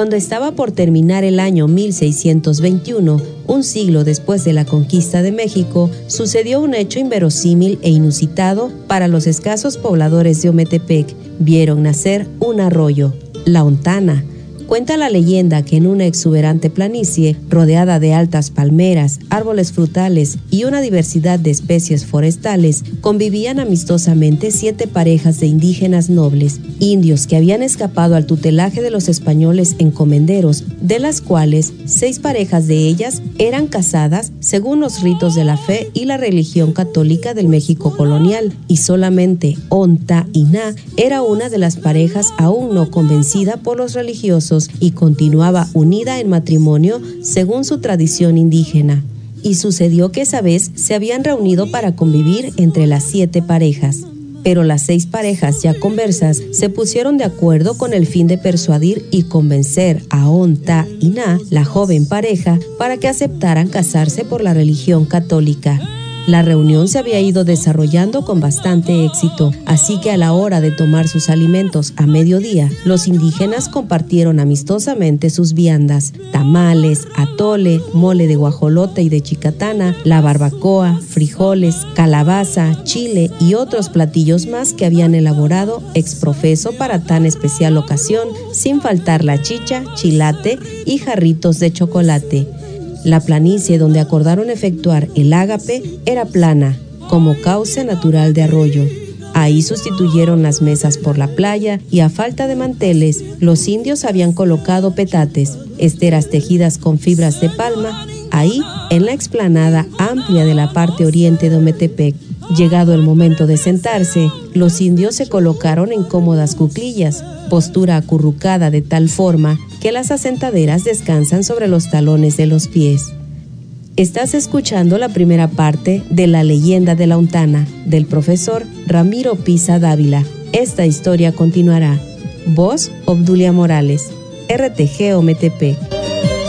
Cuando estaba por terminar el año 1621, un siglo después de la conquista de México, sucedió un hecho inverosímil e inusitado para los escasos pobladores de Ometepec. Vieron nacer un arroyo, la Ontana. Cuenta la leyenda que en una exuberante planicie, rodeada de altas palmeras, árboles frutales y una diversidad de especies forestales, convivían amistosamente 7 parejas de indígenas nobles, indios que habían escapado al tutelaje de los españoles encomenderos, de las cuales 6 parejas de ellas eran casadas según los ritos de la fe y la religión católica del México colonial, y solamente Onta-Iná era una de las parejas aún no convencida por los religiosos y continuaba unida en matrimonio según su tradición indígena. Y sucedió que esa vez se habían reunido para convivir entre las 7 parejas. Pero las 6 parejas ya conversas se pusieron de acuerdo con el fin de persuadir y convencer a Onta-Iná, la joven pareja, para que aceptaran casarse por la religión católica. La reunión se había ido desarrollando con bastante éxito, así que a la hora de tomar sus alimentos a mediodía, los indígenas compartieron amistosamente sus viandas: tamales, atole, mole de guajolote y de chicatana, la barbacoa, frijoles, calabaza, chile y otros platillos más que habían elaborado exprofeso para tan especial ocasión, sin faltar la chicha, chilate y jarritos de chocolate. La planicie donde acordaron efectuar el ágape era plana, como cauce natural de arroyo. Ahí sustituyeron las mesas por la playa y, a falta de manteles, los indios habían colocado petates, esteras tejidas con fibras de palma, ahí en la explanada amplia de la parte oriente de Ometepec. Llegado el momento de sentarse, los indios se colocaron en cómodas cuclillas, postura acurrucada de tal forma que las asentaderas descansan sobre los talones de los pies. Estás escuchando la primera parte de La leyenda de la Ontana, del profesor Ramiro Pisa Dávila. Esta historia continuará. Voz: Obdulia Morales. RTG Ometepec.